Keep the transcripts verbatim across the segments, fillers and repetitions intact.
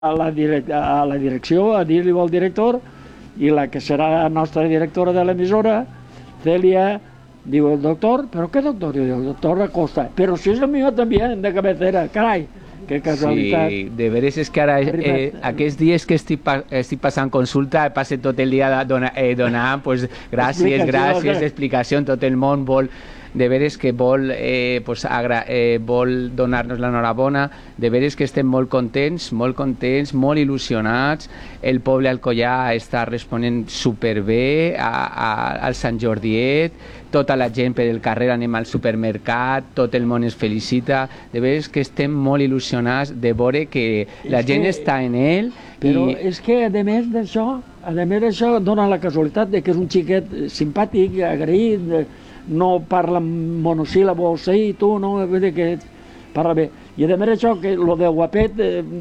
a la, direc a la direcció, a dir-li al director, i la que serà la nostra directora de l'emissora, Celia, diu el doctor, però què doctor? Diu el doctor Acosta, però si és el millor també de cabecera, carai, que casualitat. Sí, de veres és que ara eh, aquests dies que estic, pa estic passant consulta, passe tot el dia dona eh, donant pues, gràcies, gràcies, explicació, tot el món vol, de veres que vol, eh, pues, agra eh, vol donar-nos l'enhorabona, de veres que estem molt contents, molt contents, molt il·lusionats, el poble alcoià està responent superbé a, a, al Sant Jordiet, tota la gent per el carrer anem al supermercat, tot el món es felicita, de veres que estem molt il·lusionats de veure que la gent que, està en ell. Però i... és que a més d'això, a més d'això dona la casualitat de que és un xiquet simpàtic, agraït, no parla monosíl·labos, sí, tu, no, vull dir que parla bé. I a més d'això, que lo de guapet,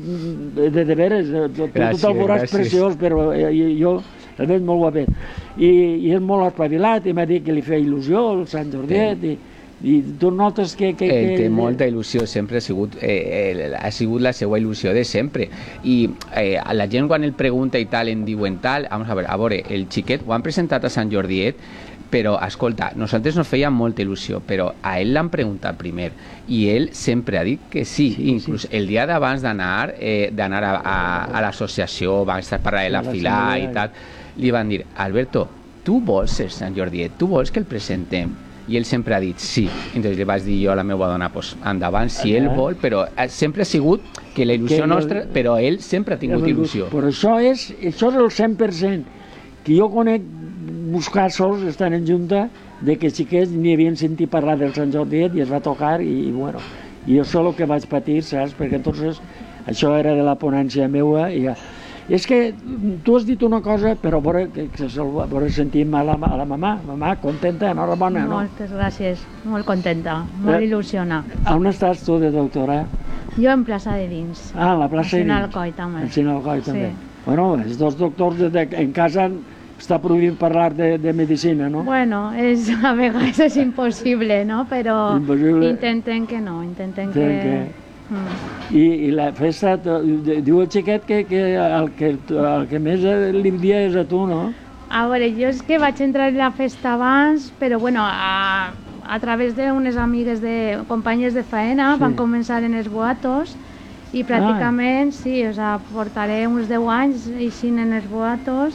de, de, de veres, tu te'l veuràs preciós, però jo el veig molt guapet. I, i és molt espavilat, i m'ha dit que li feia il·lusió el Sant Jordiet, i, i tu notes que... que, Ell que... té molta il·lusió, sempre ha sigut, eh, ha sigut la seva il·lusió de sempre. I eh, a la gent quan el pregunta i tal, en diuen tal, vamos a veure, a veure, el xiquet ho han presentat a Sant Jordiet, però, escolta, nosaltres nos feia molta il·lusió, però a ell l'han preguntat primer i ell sempre ha dit que sí, sí inclús sí. El dia d'abans d'anar eh, d'anar a, a, a l'associació, van estar parlant de la sí, fila i tal, li van dir, Alberto, tu vols ser Sant Jordiet, tu vols que el presentem? I ell sempre ha dit sí. Entonces li vaig dir jo a la meva dona, pues, endavant, si ell vol, però sempre ha sigut que la il·lusió que nostra, el... però ell sempre ha tingut il·lusió. Però això és, això és el cent per cent, que jo conec uns casos, estan en junta, de que xiquets ni havien sentit parlar del Sant Jordiet i es va tocar i, i bueno, i jo solo que vaig patir, saps? Perquè entonces això era de la ponència meua i ja. És que tu has dit una cosa, però a veure, que, que veure sentim a la, a la mamà, mamà, contenta, enhorabona, no? Moltes gràcies, molt contenta, molt eh, il·lusiona. On estàs tu de doctora? Jo en plaça de dins. Ah, la plaça de dins. En Alcoi també. En Alcoi també. Sí. Bueno, els dos doctors de, en casa està prohibit parlar de, de medicina, no? Bueno, és, a vegades és impossible, no? Però impossible. Intenten que no, intenten que... que... Mm. I, I la festa, diu el xiquet que, que, el, que el que més li dia és a tu, no? A veure, jo és que vaig entrar en la festa abans, però bueno, a, a través d'unes amigues, de companyes de faena, sí. Van començar en els boatos i pràcticament, ah. Sí, o sigui, portaré uns deu anys així en els boatos.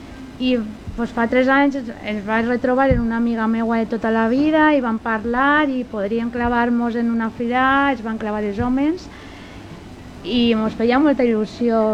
I pues, fa tres anys ens vaig retrobar en una amiga meua de tota la vida i vam parlar i podríem clavar-nos en una fila, es van clavar els homes i ens feia molta il·lusió.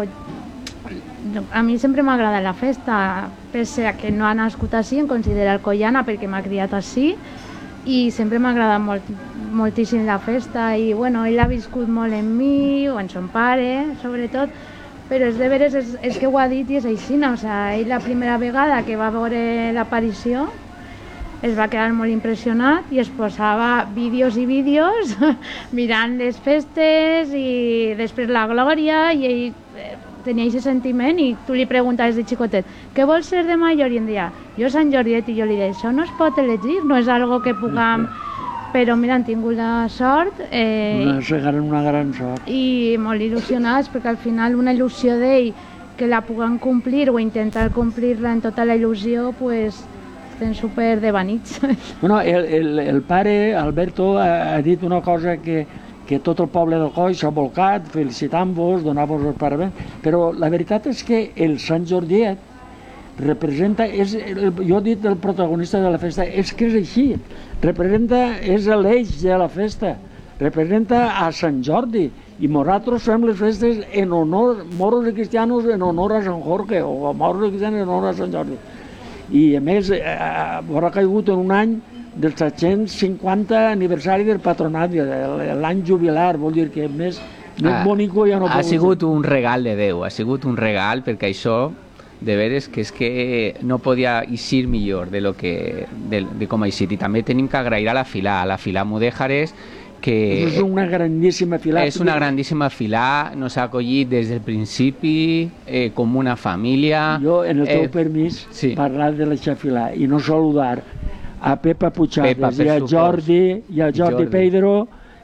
A mi sempre m'ha agradat la festa, pese a que no ha nascut així, em considero alcoiana perquè m'ha criat així i sempre m'ha agradat molt, moltíssim la festa i bueno, ell ha viscut molt en mi o en son pare, sobretot. Però és de veres, és, és que ho ha dit i és així, o sigui, ell la primera vegada que va veure l'aparició es va quedar molt impressionat i es posava vídeos i vídeos mirant les festes i després la glòria i ell tenia aquest sentiment i tu li preguntaves de xicotet què vols ser de major? I em deia, jo Sant Jordiet, i jo li deia, això no es pot elegir, no és algo que puguem... Però mira, han tingut la sort eh, una, una gran sort i molt il·lusionats perquè al final una il·lusió d'ell que la puguen complir o intentar complir-la en tota la il·lusió pues estem super devanits. Bueno, el, el, el pare Alberto ha, ha dit una cosa que, que tot el poble d'Alcoi s'ha volcat felicitant-vos, donar-vos els parabéns, però la veritat és que el Sant Jordiet representa, és, jo he dit el protagonista de la festa, és que és així, representa, és l'eix de la festa, representa a Sant Jordi, i nosaltres fem les festes en honor, moros i cristianos en honor a Sant Jorge, o moros i cristianos en honor a Sant Jordi. I a més, eh, haurà caigut en un any del set-cents cinquanta aniversari del patronat, l'any jubilar, vol dir que més, més ah, bonic ja no ha sigut un regal de Déu, ha sigut un regal perquè això de veres que és que no podia eixir millor de, lo que, de, de com ha eixit. I també tenim que agrair a la fila, a la fila Mudèjares, que és una grandíssima fila. És una grandíssima fila, nos ha acollit des del principi, eh, com una família. Jo, en el teu eh, permís, sí. Parlar de la xafilà i no saludar a Pepa Puigades i a Jordi, i a Jordi, Jordi Pedro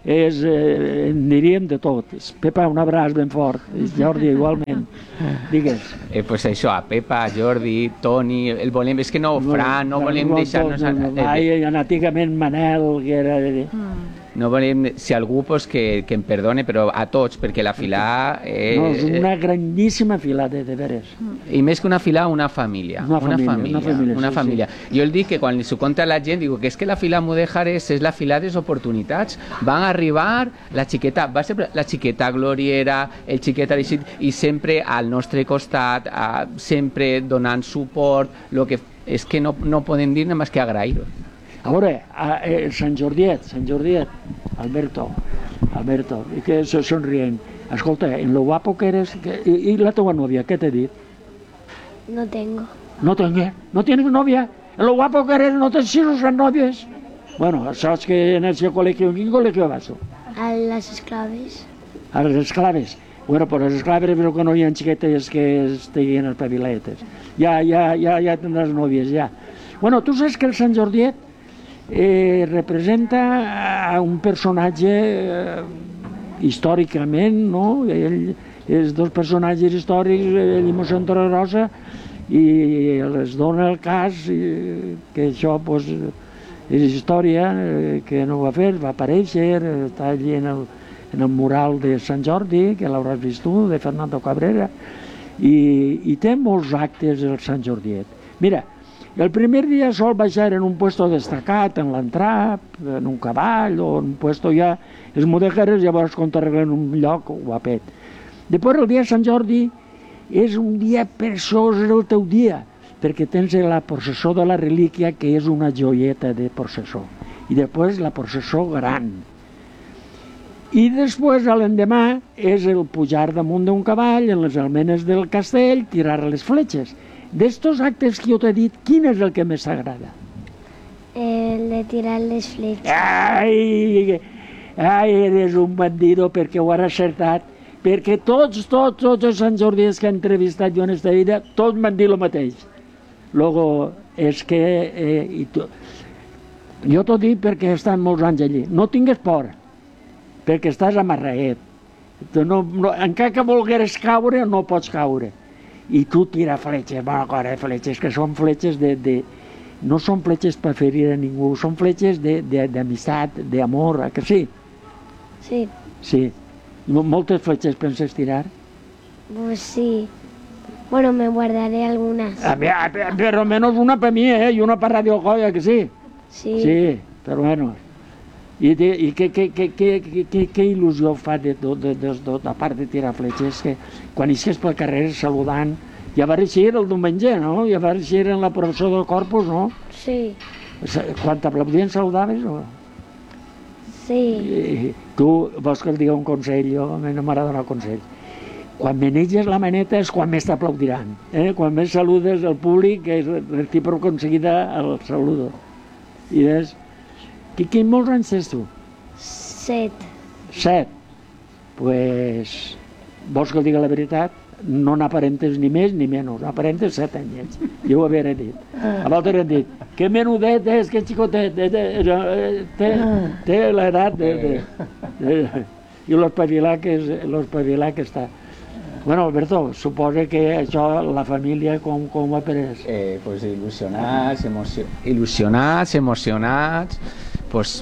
és, eh, en diríem de tot. Pepa, un abraç ben fort. Jordi, igualment. Digues. Eh, pues això, a Pepa, a Jordi, Toni, el volem, és que no, Fran, no volem deixar-nos... Ai, antigament Manel, que era... No volem, si algú, pues, que, que em perdone, però a tots, perquè la filà... Eh, no, és una grandíssima filà, de, de veres. I més que una filà, una família. Una família. Una família, una família, una sí, família. Sí. Jo el dic que quan s'ho conta la gent, dic que és que la filà Mudèjares és la filà de les oportunitats. Van arribar, la xiqueta, va ser la xiqueta gloriera, el xiquet Alexit, i sempre al nostre costat, a, sempre donant suport, lo que és que no, no podem dir només que agrair-ho. A veure, a, eh, Sant Jordiet, Sant Jordiet, Alberto, Alberto, i que se sonrient. Escolta, en lo guapo que eres, que, i, i la teva novia, què t'he dit? No tengo. No tengo, no tienes novia. En lo guapo que eres, no te sirves las novias. Bueno, sabes que en ese colegio, ¿en qué colegio vas tú? A las esclaves. A les esclaves. Bueno, pues les esclaves veo que no hi ha xiquetes que estiguin espaviletes. Ja, ja, ja, ja tindràs nòvies, ja. Bueno, tu saps que el Sant Jordiet eh, representa a un personatge eh, històricament, no? Ell, els dos personatges històrics, ell i mossèn Torregrossa, i les dona el cas i, que això pues, és història, eh, que no ho va fer, va aparèixer, està allí en el, en el mural de Sant Jordi, que l'hauràs vist tu, de Fernando Cabrera, i, i té molts actes el Sant Jordiet. Mira, el primer dia sol baixar en un puesto destacat, en l'entrap, en un cavall o en un puesto ja, els mudèjares llavors quan t'arreglen un lloc guapet. Després el dia de Sant Jordi és un dia preciós, és el teu dia, perquè tens la processó de la relíquia, que és una joieta de processó, i després la processó gran. I després, l'endemà, és el pujar damunt d'un cavall, en les almenes del castell, tirar les fletxes. D'estos actes que jo t'he dit, quin és el que més t'agrada? El de tirar les fletxes. Ai, ai, eres un bandido perquè ho has acertat, perquè tots, tots, tots els Sant Jordis que he entrevistat jo en aquesta vida, tots m'han dit el mateix. Luego, és que... Eh, i tu, jo t'ho dic perquè he estat molts anys allí. No tingues por, perquè estàs amarraet. No, no, encara que volgueres caure, no pots caure. I tu tira fletxes, bona cosa, fletxes que són fletxes de... de no són fletxes per ferir a ningú, són fletxes d'amistat, d'amor, que sí? Sí. Sí. ¿Moltes fletxes penses tirar? Pues sí. Bueno, me guardaré algunas. A mí, pero menos una para mí, ¿eh? Y una para Radio Joya, que sí. Sí. Sí, però bueno. I, de, i què, què, què, què, què, què il·lusió fa de tot, de, de, de, a part de tirar fletxes, que quan isques pel carrer saludant, ja va eixir el diumenge, no? Ja va eixir en la processó del Corpus, no? Sí. Quan t'aplaudien saludaves, no? Sí. I, tu vols que et digui un consell? Jo a mi no m'agrada donar consell. Quan meneges la maneta és quan més t'aplaudiran. Eh? Quan més saludes al públic, és recíproc en seguida el saludo. I és... Quins molts anys tens tu? Set. Set. Pues, vols que el digui la veritat? No n'aparentes ni més ni menys, n'aparentes set anyets. Jo ho havia dit. A l'altre han dit, que menudet és, que xicotet, té, té l'edat de, de, de, i l'espavilar que, que està. Bueno, Alberto, suposa que això, la família, com, com ho ha pres? Eh, pues il·lusionats, emocio... il·lusionats, emocionats, pues...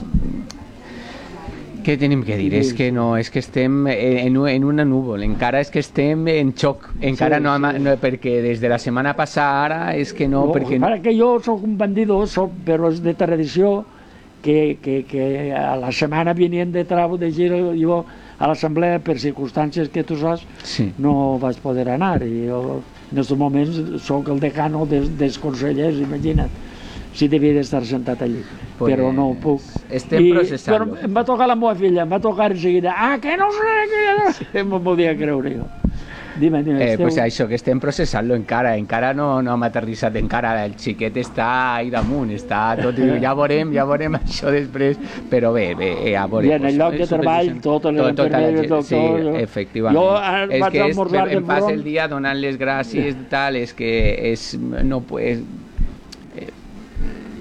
Què tenim que dir? Sí, és que no, és que estem en, en una núvol, encara és que estem en xoc, encara sí, no, sí. no, perquè des de la setmana passada ara és que no... no perquè... Para que jo soc un bandido, soc, però és de tradició que, que, que a la setmana venien de trau de gir jo a l'assemblea per circumstàncies que tu saps, sí. No vaig poder anar, i jo en aquests moments soc el decano dels, dels consellers, imagina't. Sí, devia d'estar sentat allí, pues, però no puc. Estem processant-lo. Però em va tocar la meva filla, em va tocar en seguida. Ah, que no sé, que no sé. Em podia creure jo. Dime, dime. Eh, pues això, que estem processant-lo encara, encara no, no hem aterrissat encara, el xiquet està ahí damunt, està tot, ja veurem, ja veurem això després, però bé, bé, ja veurem. I en el lloc de treball, totes les enfermeres, doctors... Sí, efectivament. Jo és vaig que almorzar és, de em passa el dia donant les gràcies, tal, és que és, no pues,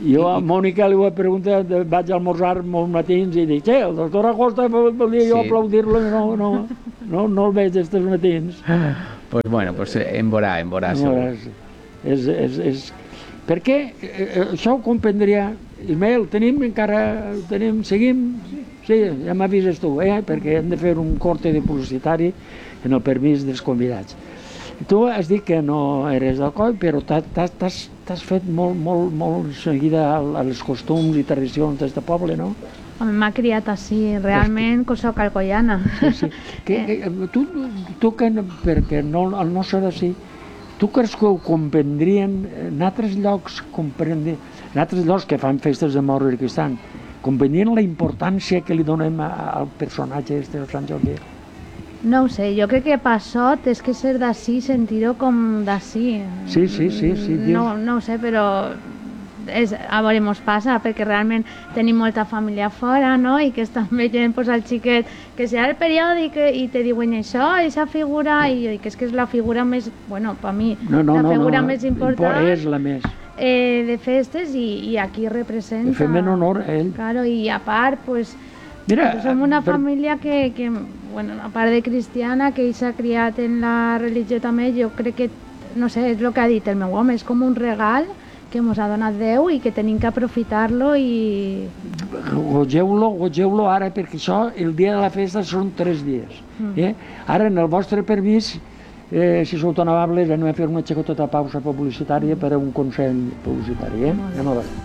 Jo a Mònica li vaig preguntar, vaig almorzar molts matins i dic, el doctor Acosta volia jo aplaudir-lo i no, no, no, no el veig estos matins. Pues bueno, pues en veurà, en veurà. És, és, és... Perquè això ho comprendria, Ismael, tenim encara, tenim, seguim, sí, ja m'avises tu, eh? Perquè hem de fer un corte de publicitari en el permís dels convidats. Tu has dit que no eres d'Alcoi, però t'has fet molt, molt, molt seguida a les costums i tradicions d'aquest poble, no? M'ha criat així, realment, que soc alcoiana. Sí, sí. Que, que, tu, tu que, perquè no, el no ser així, tu creus que ho comprendrien en altres llocs, comprendrien, en altres llocs que fan festes de mort i que estan, comprendrien la importància que li donem al personatge este del Sant Jordi? No ho sé, jo crec que per sort és que ser d'ací, sentir-ho com d'ací. Sí, sí, sí. sí no, no ho sé, però és, a veure, mos passa, perquè realment tenim molta família fora, no?, i que estan veient pues, el xiquet que serà el periòdic i te diuen això, aquesta figura, i, i que és que és la figura més, bueno, per mi, no, no, la figura no, no, més important és la més. Eh, de festes i, i aquí representa. Fem en honor a ell. Claro, i a part, pues, Mira, som una per... família que, que, bueno, a part de cristiana, que ell s'ha criat en la religió també, jo crec que, no sé, és el que ha dit el meu home, és com un regal que ens ha donat Déu i que tenim que aprofitar-lo i... Gogeu-lo, gogeu-lo ara, perquè això, el dia de la festa són tres dies. Mm. Eh? Ara, en el vostre permís, eh, si sou tan amables, anem a fer una xicoteta pausa publicitària per a un consell publicitari. Eh? Anem a veure.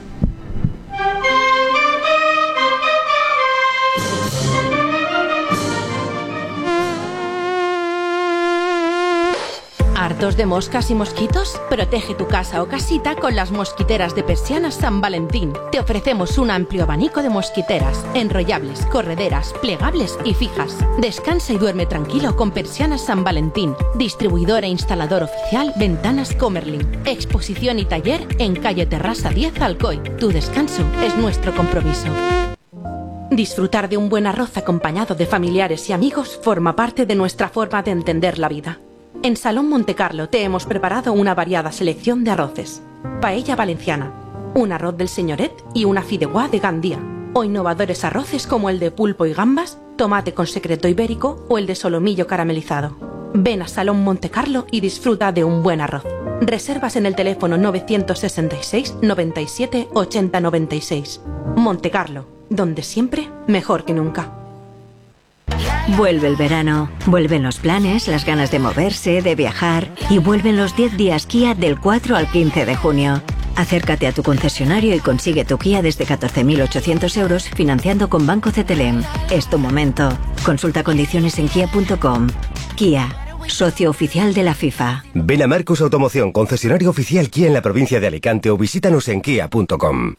¿Hartos de moscas y mosquitos? Protege tu casa o casita con las mosquiteras de Persianas San Valentín. Te ofrecemos un amplio abanico de mosquiteras, enrollables, correderas, plegables y fijas. Descansa y duerme tranquilo con Persianas San Valentín. Distribuidor e instalador oficial Ventanas Comerlin. Exposición y taller en calle Terrassa diez, Alcoy. Tu descanso es nuestro compromiso. Disfrutar de un buen arroz acompañado de familiares y amigos forma parte de nuestra forma de entender la vida. En Salón Montecarlo te hemos preparado una variada selección de arroces. Paella valenciana, un arroz del señoret y una fideuá de Gandía. O innovadores arroces como el de pulpo y gambas, tomate con secreto ibérico o el de solomillo caramelizado. Ven a Salón Montecarlo y disfruta de un buen arroz. Reservas en el teléfono novecientos sesenta y seis, noventa y siete, ochenta noventa y seis. Montecarlo, donde siempre mejor que nunca. Vuelve el verano, vuelven los planes, las ganas de moverse, de viajar y vuelven los diez días Kia del cuatro al quince de junio. Acércate a tu concesionario y consigue tu Kia desde catorce mil ochocientos euros financiando con Banco C T L M. Es tu momento. Consulta condiciones en kia punto com. Kia, socio oficial de la FIFA. Ven a Marcos Automoción, concesionario oficial Kia en la provincia de Alicante o visítanos en kia punto com.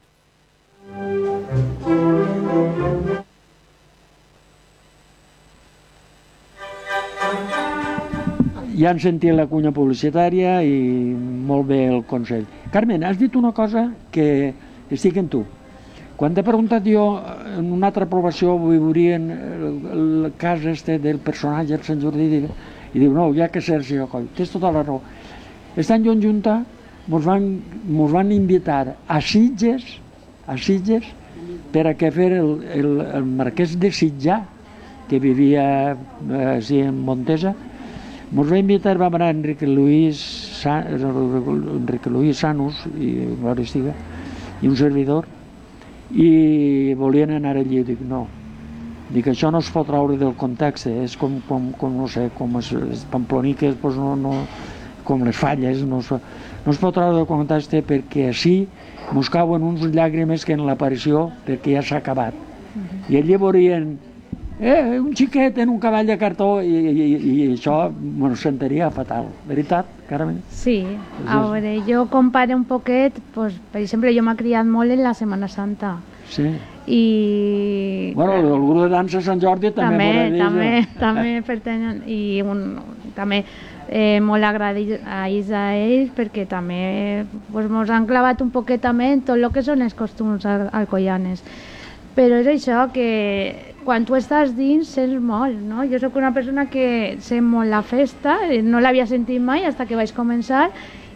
Ja han sentit la cunya publicitària i molt bé el consell. Carmen, has dit una cosa que estic en tu. Quan t'he preguntat jo en una altra aprovació veurien el, el cas este del personatge del Sant Jordi i diu, no, ja que Sergi Acoll, tens tota la raó. Aquest any en Junta mos van, mos van invitar a Sitges, a Sitges, per a que fer el, el, el marquès de Sitjà, que vivia eh, així en Montesa. Mos va invitar, vam anar Enrique Luis, Sa, Enrique Luis Sanus i, Estiga, i un servidor, i volien anar allí. Dic, no, dic, això no es pot treure del context, és com, com, com no sé, com les, les pamploniques, pues no, no, com les falles, no es, no es pot treure del context perquè així mos cauen uns llàgrimes que en l'aparició, perquè ja s'ha acabat. I allí veurien Eh, un xiquet en un cavall de cartó i, i, i això me'n sentiria fatal. Veritat, Carmen? Sí, a veure, jo compare un poquet, pues, per exemple, jo m'he criat molt en la Setmana Santa. Sí. I... Bueno, el grup de dansa Sant Jordi també... També, també, també pertanyen, i un, també eh, molt agradits a ells perquè també pues, mos han clavat un poquet també en tot el que són els costums alcoianes. Però és això, que quan tu estàs dins sents molt, no? Jo sóc una persona que sent molt la festa, no l'havia sentit mai fins que vaig començar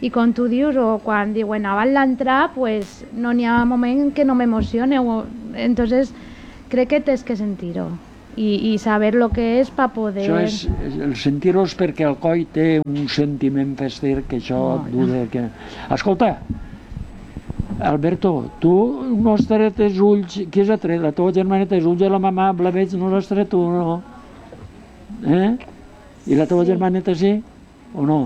I com tu dius, o quan diuen abans l'entrar, pues, no n'hi ha moment que no m'emocione. O... Entonces, crec que tens que sentir-ho i, i saber lo que és per poder... Això és, el sentir-ho és perquè el coi té un sentiment fester que això no, duda que... Escolta, Alberto, tu no has tret els ulls... Qui has tret? La teva germaneta, els ulls de la mamà blavets no l'has tret tu, no? Eh? I la teva sí. germaneta sí? O no?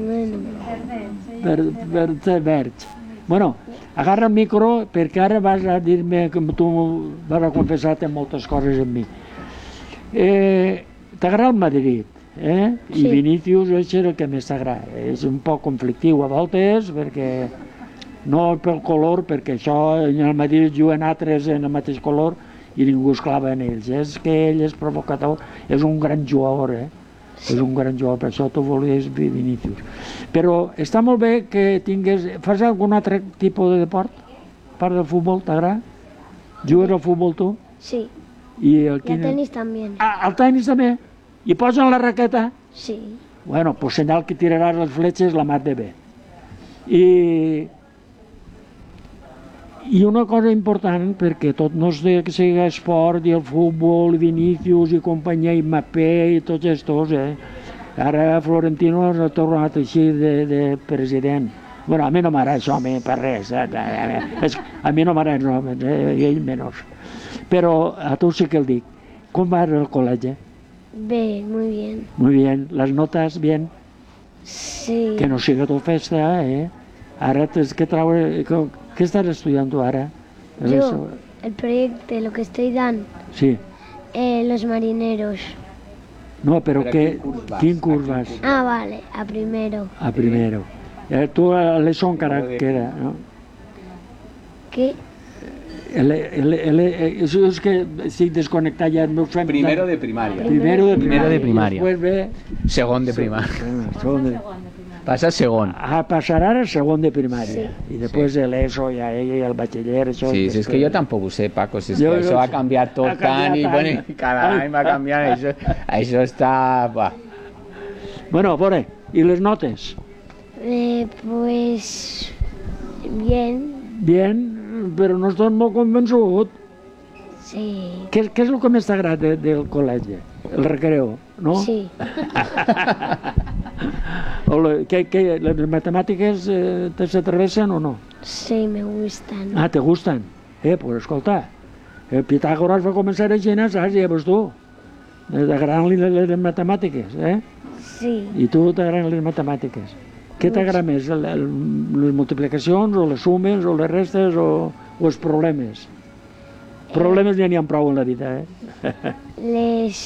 Verd, verd, verd. Bueno, agarra el micro perquè ara vas a dir-me que tu vas a confessar-te moltes coses amb mi. Eh, t'agrada el Madrid, eh? Sí. I Vinícius és el que més t'agrada. És un poc conflictiu a voltes perquè no pel color, perquè això en el Madrid juguen altres en el mateix color i ningú es clava en ells. És que ell és provocador, és un gran jugador, eh? Sí. És un gran jugador, per això tu volies Vinícius. Però està molt bé que tingues... Fas algun altre tipus de deport? A part del futbol, t'agrada? Jugues al futbol tu? Sí. I el, quin... el tenis també. Ah, el tenis també? I posen la raqueta? Sí. Bueno, pues senyal que tiraràs les fletxes la mar de bé. I... I una cosa important, perquè tot no és que sigui esport, i el futbol, i Vinícius, i companyia, i Mbappé, i tots estos, eh? Ara Florentino s'ha tornat així de, de president. Bueno, a mi no m'agrada això, a mi per res. Eh? A mi no m'agrada els homes, eh? I ell menys. Però a tu sí que el dic. Com vas al col·legi? Bé, muy bien. Muy bien. ¿Las notas bien? Sí. Que no siga tu festa, eh? Ara tens que traure... ¿Qué estás estudiando ahora? Yo, el proyecto, lo que estoy dando. Sí. Eh, los marineros. No, pero ¿qué? ¿Quién curvas? Ah, vale, a primero. A primero. Eh, tú a l'ESO encara queda, no? Què? El, el, el, el, és que estic desconnectat ja. Primero de primària. Primero de primària. Primero de primària. Després ve... Segon de primària. Segon de... Passa segon. Ah, passarà a segon de primària. Sí. I després sí. l'ESO, ja ell, el batxiller... Això, sí, sí, és que jo tampoc ho sé, Paco, si és jo, que això ha canviat tot tant i bueno, cada any va canviant, això, això està... Va. Bueno, a veure, i les notes? Eh, pues... bien. Bien, però no estàs molt convençut. Sí. Què, què és el que més t'agrada de, del col·legi? El recreo, no? Sí. O le, que, que, ¿las matemáticas eh, te se atravesan o no? Sí, me gustan. Ah, ¿te gustan? Eh, pues escolta, el Pitágoras va començar a ensenyar, saps? Ja veus tu. T'agraden les, les matemàtiques, eh? Sí. I tu t'agraden les matemàtiques. Què t'agrada més? El, el, les multiplicacions, o les sumes, o les restes, o, o els problemes? Problemes ja n'hi ha prou en la vida, eh? Les...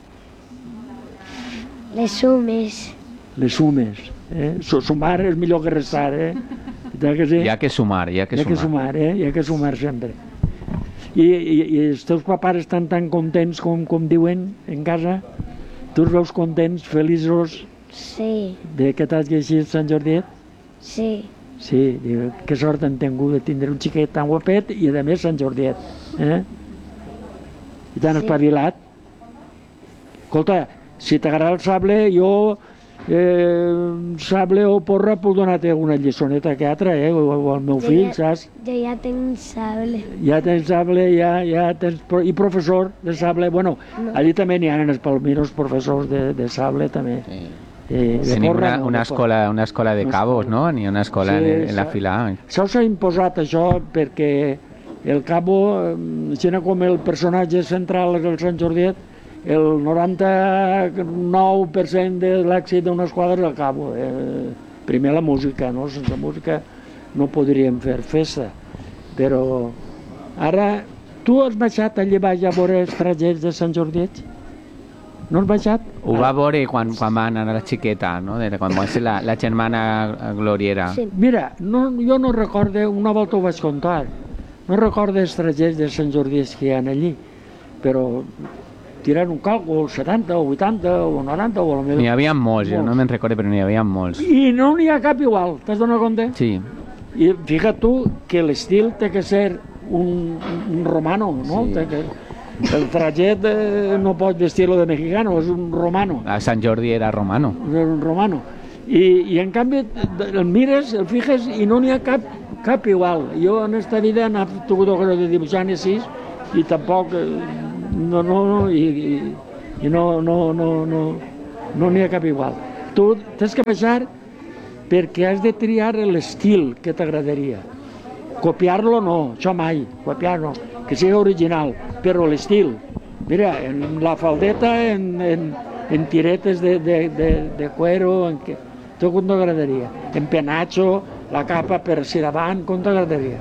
Les sumes. Les sumes, eh? Sumar és millor que restar, eh? Que sí? Hi ha que sumar, hi ha que hi ha sumar. Que sumar, eh? Hi ha que sumar sempre. I, i, i els teus papars estan tan contents com, com diuen en casa? Tu els veus contents, feliços? Sí. De que t'has llegit Sant Jordiet? Sí. Sí, diu, que sort han tingut de tindre un xiquet tan guapet i a més Sant Jordiet, eh? I tan sí. espavilat. Escolta, si t'agrada el sable, jo... Eh, sable o porra puc donar-te alguna lliçoneta que altra, eh? O, o al meu jo fill, ja, saps? Jo ja tenc sable. Ja tens sable, ja, ja tens... I professor de sable, bueno, no. Allí també n'hi ha en els palmiros professors de, de sable, també. Sí. Eh, de Tenim porra, una, no, una, escola, una escola de cabos, no? N'hi ha una escola sí, en, en la fila. Això s'ha imposat, això, perquè el cabo, sent com el personatge central del Sant Jordiet, el noranta-nou per cent de l'èxit d'una esquadra és el cabo. Eh, primer la música, no? Sense música no podríem fer festa. Però ara, tu has baixat allà baix a veure els tragets de Sant Jordiet? No has baixat? Ho va veure quan, quan va anar a la xiqueta, no? De, quan va ser la, la germana Gloriera. Sí. Mira, no, jo no recordo, una volta ho vaig contar, no recordo els tragets de Sant Jordiet que hi ha allí, però tirant un càlcul, setanta o vuitanta o noranta o... N'hi havia molts, molts, jo no me'n recordo, però n'hi havia molts. I no n'hi ha cap igual, t'has donat compte? Sí. I fíjate tu que l'estil té que ser un, un romano, no? Sí. Que, el trajet eh, no pot vestir-lo de mexicano, és un romano. A Sant Jordi era romano. És un romano. I, i en canvi el mires, el fijes i no n'hi ha cap, cap igual. Jo en esta vida n'he tingut ocasió de dibuixar ni sis i tampoc no, no, no, i, i, i no, no, no, no, no n'hi ha cap igual. Tu tens que baixar perquè has de triar l'estil que t'agradaria. Copiar-lo no, això mai, copiar no, que sigui original, però l'estil. Mira, en la faldeta, en, en, en tiretes de, de, de, de cuero, en què, tu com t'agradaria? En penacho, la capa per si davant, com t'agradaria?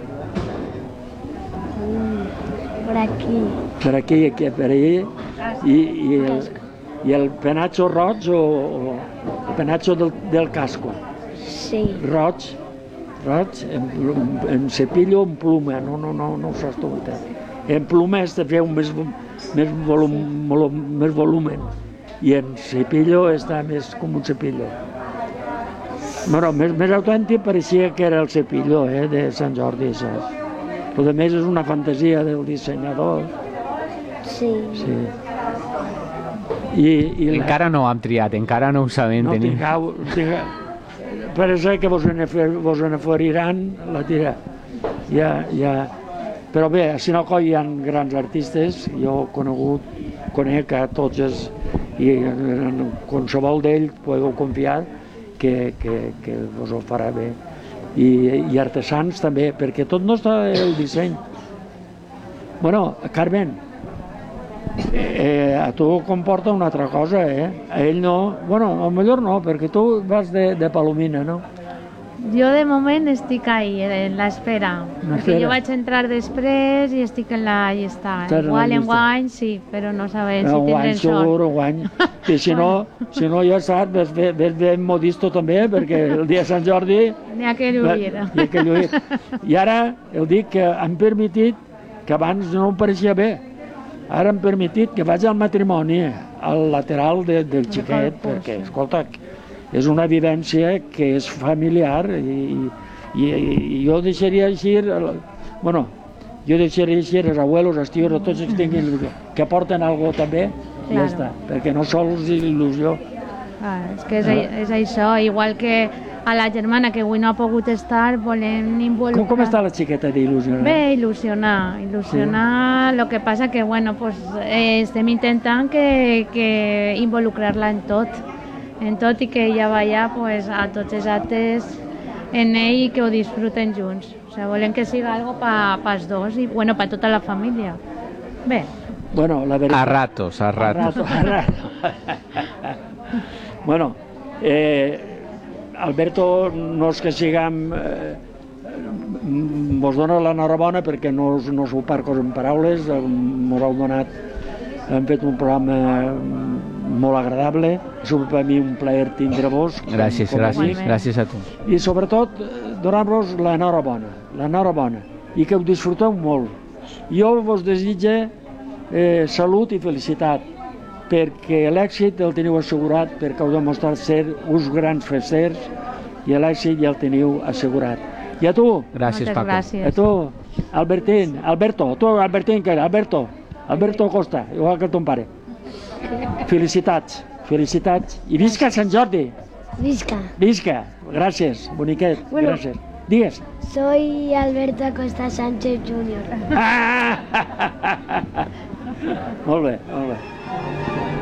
Mm, per aquí. Per aquí, aquí per allà, i, i, el, i el penacho roig o, o el penacho del, del casco? Sí. Roig, roig, en, en cepillo o en pluma, no, no, no, no ho saps tu. En pluma has de fer un més, més, volum, volum, més volumen i en cepillo està més com un cepillo. Bueno, més, més autèntic pareixia que era el cepillo eh, de Sant Jordi, saps? Però a més és una fantasia del dissenyador. Sí. Sí. I, i la... Encara no ho hem triat, encara no ho sabem no tenir. Tingueu, tingueu, parece que vos vos n'aferiran la tira. Ja, ja. Però bé, a Sinalcoi hi ha grans artistes, jo he conegut, conec a tots els, i en qualsevol d'ells podeu confiar que, que, que vos ho farà bé. I, i artesans també, perquè tot no està el disseny. Bueno, Carmen, eh, a tu comporta una altra cosa, eh? A ell no, bueno, a millor no, perquè tu vas de, de Palomina, no? Jo de moment estic ahí, en l'espera, perquè jo vaig entrar després i estic en la llista. Igual en guany, sí, però no sabem si tindrem sort. Segur, guany. I si no, si no ja saps, ves, ves, ves ben modisto també, perquè el dia de Sant Jordi... N'hi ha que lluir. N'hi ha que lluir. I ara, el dic que han permitit, que abans no em pareixia bé, ara han permitit que vagi al matrimoni, al lateral de, del xiquet, perquè, escolta, és una vivència que és familiar i, i, i jo deixaria així, bueno, jo deixaria així els abuelos, els tios, tots els que tinguin il·lusió, que porten alguna cosa també, claro. Ja està, perquè no sols il·lusió. Ah, és que és, és això, igual que a la germana que avui no ha pogut estar, volem involucrar... Com, com està la xiqueta d'il·lusionar? Bé, il·lusionar, il·lusionar, sí. Lo que passa que, bueno, pues, eh, estem intentant que, que involucrar-la en tot, en tot i que ella vaya pues, a tots els actes en ell i que ho disfruten junts. O sigui, volem que siga algo pa, pels dos i bueno, pa tota la família. Bé. Bueno, la veritat... A ratos, a ratos. A ratos, a ratos. Bueno, eh, Alberto, no és que siguem... Eh, vos dono l'enhorabona perquè no, no sou parcos en paraules, mos heu donat, hem fet un programa molt agradable, ha sigut per mi un plaer tindre-vos. Gràcies, com, com gràcies, gràcies a tu. I sobretot donar-vos l'enhorabona, l'enhorabona, i que ho disfruteu molt. Jo vos desitge eh, salut i felicitat, perquè l'èxit el teniu assegurat, perquè heu demostrat ser uns grans festers, i l'èxit ja el teniu assegurat. I a tu? Gràcies, Moltes Paco. Gràcies. A tu, Albertín, Alberto, tu, Albertín, que era? Alberto, Alberto Costa, igual que ton pare. Felicitats, felicitats. I visca Sant Jordi. Visca. Visca. Gràcies, boniquet. Bueno, gràcies. Digues. Soy Alberto Acosta Sánchez júnior Ah! Molt bé, molt bé.